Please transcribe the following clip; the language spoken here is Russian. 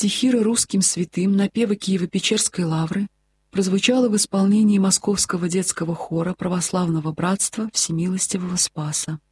стихира русским святым напевы Киево-Печерской лавры прозвучала в исполнении Московского детского хора Православного братства Всемилостивого Спаса.